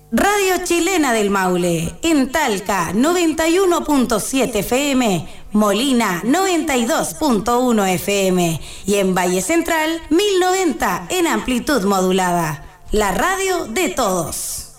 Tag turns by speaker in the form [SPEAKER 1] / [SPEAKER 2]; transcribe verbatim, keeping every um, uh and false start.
[SPEAKER 1] Radio Chilena del Maule, en Talca noventa y uno punto siete F M, Molina noventa y dos punto uno F M y en Valle Central mil noventa en amplitud modulada. La radio de todos.